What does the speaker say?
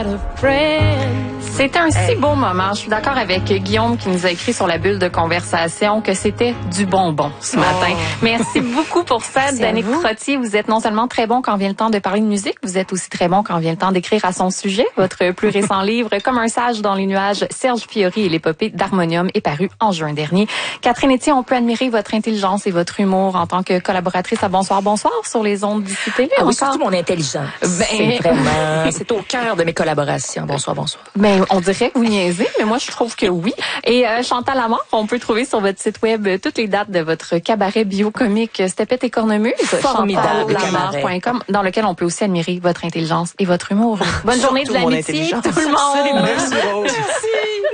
C'était un si beau moment. Je suis d'accord avec Guillaume qui nous a écrit sur la bulle de conversation que c'était du bonbon ce matin. Merci beaucoup pour ça, Danick Trottier. Vous êtes non seulement très bon quand vient le temps de parler de musique, vous êtes aussi très bon quand vient le temps d'écrire à son sujet. Votre plus récent livre, Comme un sage dans les nuages, Serge Fiori et l'épopée d'Harmonium, est paru en juin dernier. Catherine Etier, on peut admirer votre intelligence et votre humour en tant que collaboratrice à Bonsoir sur les ondes d'ici télé. Oui, surtout mon intelligence. C'est vraiment, c'est au cœur de mes collaborations. Bonsoir. Ben, on dirait que vous niaisez, mais moi, je trouve que oui. Et Chantal Lamarre, on peut trouver sur votre site web toutes les dates de votre cabaret biocomique Stepette et Cornemuse. Formidable chantallamare.com, dans lequel on peut aussi admirer votre intelligence et votre humour. Bonne journée de l'amitié, tout le monde. Merci, Rose.